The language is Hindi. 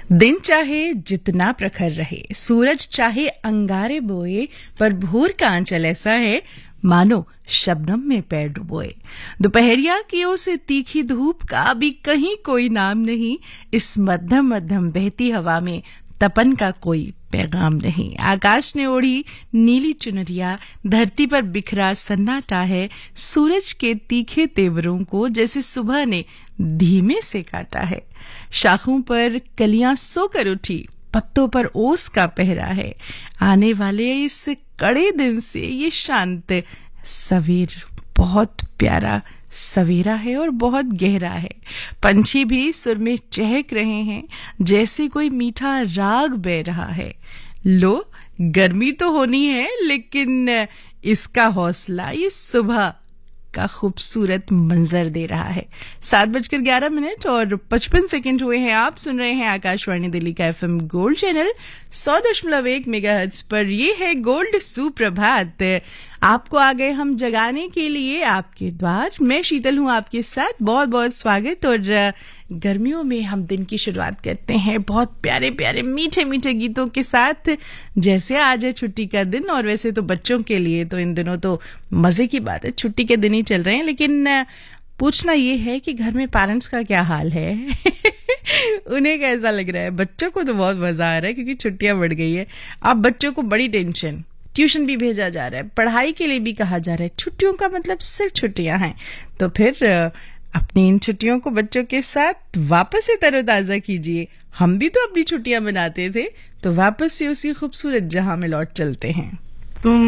दिन चाहे जितना प्रखर रहे, सूरज चाहे अंगारे बोए, पर भोर का आंचल ऐसा है मानो शबनम में पैर डुबोए। दोपहरिया की ओर से तीखी धूप का अभी कहीं कोई नाम नहीं, इस मध्यम मध्यम बहती हवा में तपन का कोई पैगाम नहीं। आकाश ने ओढ़ी नीली चुनरिया, धरती पर बिखरा सन्नाटा है, सूरज के तीखे तेवरों को जैसे सुबह ने धीमे से काटा है। शाखों पर कलियां सोकर उठी, पत्तों पर ओस का पहरा है। आने वाले इस कड़े दिन से ये शांत सवेर बहुत प्यारा सवेरा है और बहुत गहरा है। पंछी भी सुर में चहक रहे हैं, जैसे कोई मीठा राग बह रहा है। लो, गर्मी तो होनी है, लेकिन इसका हौसला ये सुबह का खूबसूरत मंजर दे रहा है। 7:11 और 55 सेकंड हुए हैं। आप सुन रहे हैं आकाशवाणी दिल्ली का FM गोल्ड चैनल 100.1 मेगाहर्ट्ज पर। ये है गोल्ड सुप्रभात। आपको आ गए हम जगाने के लिए आपके द्वार। मैं शीतल हूँ आपके साथ। बहुत बहुत स्वागत। और गर्मियों में हम दिन की शुरुआत करते हैं बहुत प्यारे प्यारे मीठे मीठे गीतों के साथ। जैसे आज है छुट्टी का दिन, और वैसे तो बच्चों के लिए तो इन दिनों तो मजे की बात है, छुट्टी के दिन ही चल रहे हैं। लेकिन पूछना ये है कि घर में पेरेंट्स का क्या हाल है उन्हें कैसा लग रहा है। बच्चों को तो बहुत मजा आ रहा है क्योंकि छुट्टियां बढ़ गई है। अब बच्चों को बड़ी टेंशन, ट्यूशन भी भेजा जा रहा है, पढ़ाई के लिए भी कहा जा रहा है। छुट्टियों का मतलब सिर्फ छुट्टियां हैं। तो फिर अपनी इन छुट्टियों को बच्चों के साथ वापस से तरोताजा कीजिए। हम भी तो अपनी छुट्टियां मनाते थे, तो वापस से उसी खूबसूरत जहां में लौट चलते हैं। तुम